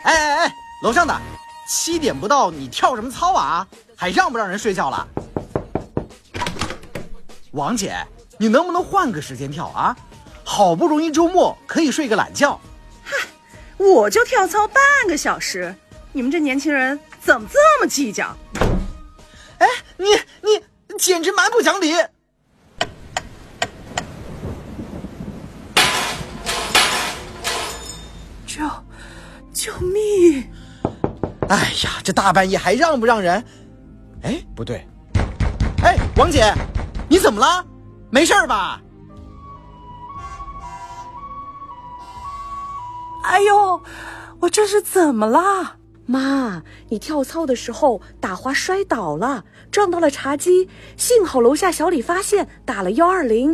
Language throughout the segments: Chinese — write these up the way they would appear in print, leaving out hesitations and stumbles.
哎，楼上的，7点不到你跳什么操啊？还让不让人睡觉了？王姐，你能不能换个时间跳啊？好不容易周末可以睡个懒觉。 嗨，我就跳操半个小时，你们这年轻人怎么这么计较？ 哎，你简直蛮不讲理！ 救命！ 哎呀，这大半夜还让不让人？哎，不对，哎，王姐，你怎么了？没事吧？ 哎呦，我这是怎么了？ 妈，你跳操的时候打滑摔倒了，撞到了茶几，幸好楼下小李发现，打了120。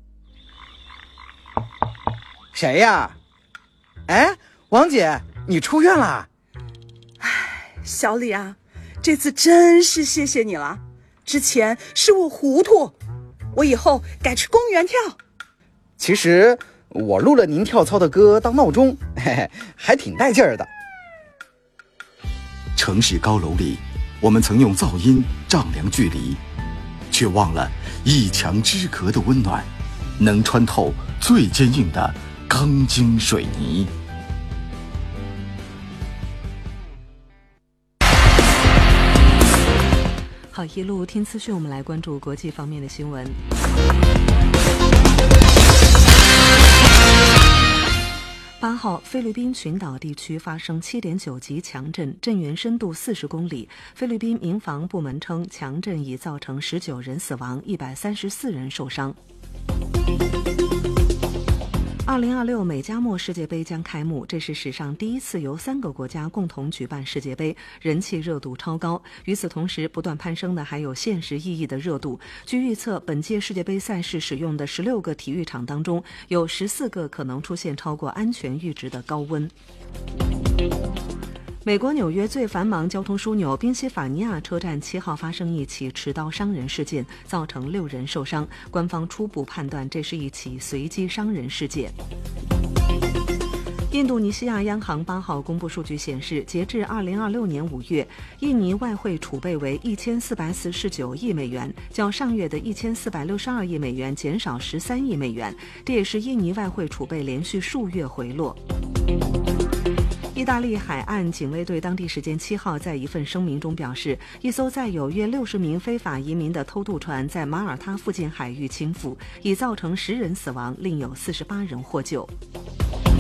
谁呀？哎，王姐，你出院了？ 哎，小李啊，这次真是谢谢你了，之前是我糊涂，我以后改去公园跳。 其实我录了您跳操的歌当闹钟，嘿嘿，还挺带劲儿的。 城市高楼里，我们曾用噪音丈量距离，却忘了一墙之隔的温暖，能穿透最坚硬的钢筋水泥。 好，一路听资讯，我们来关注国际方面的新闻。8号，菲律宾群岛地区发生7.9级强震，震源深度40公里。菲律宾民防部门称，强震已造成19人死亡，134人受伤。2026美加墨世界杯将开幕，这是史上第一次由3个国家共同举办世界杯，人气热度超高。与此同时，不断攀升的还有现实意义的热度。据预测，本届世界杯赛事使用的16个体育场当中，有14个可能出现超过安全阈值的高温。美国纽约最繁忙交通枢纽宾夕法尼亚车站7号发生一起持刀伤人事件，造成6人受伤。官方初步判断这是一起随机伤人事件。印度尼西亚央行8号公布数据显示，截至2026年5月，印尼外汇储备为1449亿美元，较上月的1462亿美元减少13亿美元，这也是印尼外汇储备连续数月回落。意大利海岸警卫队当地时间7号在一份声明中表示，一艘载有约60名非法移民的偷渡船在马耳他附近海域倾覆，已造成10人死亡，另有48人获救。